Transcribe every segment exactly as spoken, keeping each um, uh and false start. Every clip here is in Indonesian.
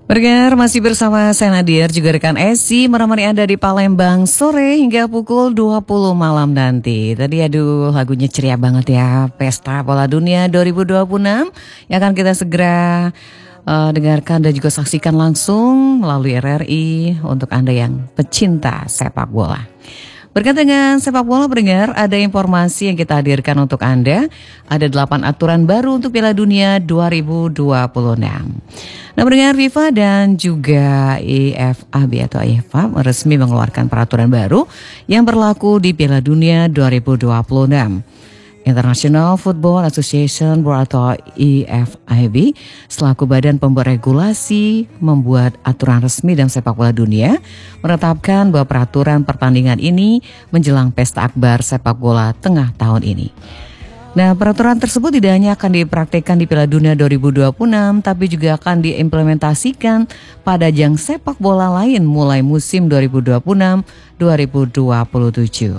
Bergar masih bersama saya Nadir, juga rekan Esi menemani Anda di Palembang sore hingga pukul dua puluh malam nanti. Tadi aduh lagunya ceria banget ya, Pesta Bola Dunia dua ribu dua puluh enam yang akan kita segera uh, dengarkan dan juga saksikan langsung melalui R R I untuk Anda yang pecinta sepak bola. Berkaitan dengan sepak bola pendengar, ada informasi yang kita hadirkan untuk Anda. Ada delapan aturan baru untuk Piala Dunia dua ribu dua puluh enam. Nah, pendengar, FIFA dan juga I F A B atau I F A resmi mengeluarkan peraturan baru yang berlaku di Piala Dunia dua ribu dua puluh enam. International Football Association Board atau I F A B selaku badan pembuat regulasi membuat aturan resmi dalam sepak bola dunia, menetapkan bahwa peraturan pertandingan ini menjelang pesta akbar sepak bola tengah tahun ini. Nah, peraturan tersebut tidak hanya akan dipraktikkan di Piala Dunia dua ribu dua puluh enam, tapi juga akan diimplementasikan pada ajang sepak bola lain mulai musim dua ribu dua puluh enam dua ribu dua puluh tujuh.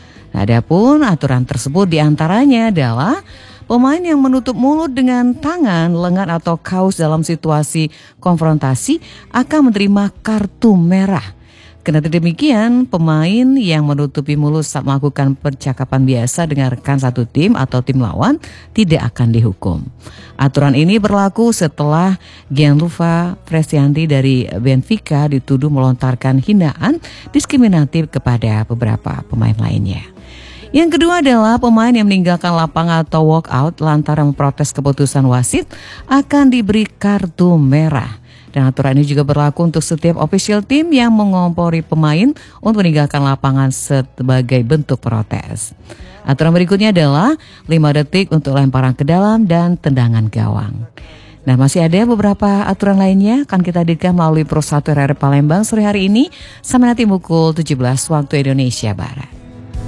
Adapun aturan tersebut diantaranya adalah pemain yang menutup mulut dengan tangan, lengan atau kaos dalam situasi konfrontasi akan menerima kartu merah. Kendati demikian, pemain yang menutupi mulut saat melakukan percakapan biasa dengan rekan satu tim atau tim lawan tidak akan dihukum. Aturan ini berlaku setelah Gianluca Fresianti dari Benfica dituduh melontarkan hinaan diskriminatif kepada beberapa pemain lainnya. Yang kedua adalah pemain yang meninggalkan lapangan atau walk out lantaran memprotes keputusan wasit akan diberi kartu merah. Dan aturan ini juga berlaku untuk setiap official team yang mengompori pemain untuk meninggalkan lapangan sebagai bentuk protes. Aturan berikutnya adalah lima detik untuk lemparan ke dalam dan tendangan gawang. Nah, masih ada beberapa aturan lainnya akan kita hadirkan melalui Pro satu R R Palembang sore hari ini sampai nanti pukul tujuh belas waktu Indonesia Barat.